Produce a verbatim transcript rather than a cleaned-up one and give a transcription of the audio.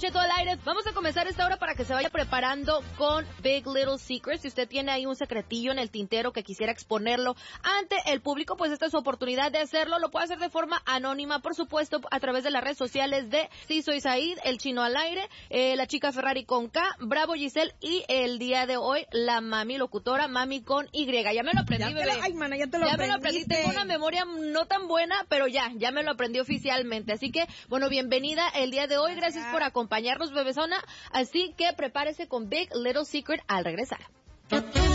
Cheto al aire. Vamos a comenzar esta hora para que se vaya preparando con Big Little Secrets. Si usted tiene ahí un secretillo en el tintero que quisiera exponerlo ante el público, pues esta es su oportunidad de hacerlo. Lo puede hacer de forma anónima, por supuesto, a través de las redes sociales de Sí Soy Said, El Chino al aire, eh, la chica Ferrari con K, Bravo Giselle y el día de hoy la mami locutora, mami con Y. Ya me lo aprendí, ya bebé. Lo, ay, mana, ya te lo ya aprendiste. me lo aprendí. Tengo una memoria no tan buena, pero ya, ya me lo aprendí oficialmente. Así que, bueno, bienvenida el día de hoy. Gracias por acompañarnos, bebezona. Así que prepárese con Big Little Secret al regresar.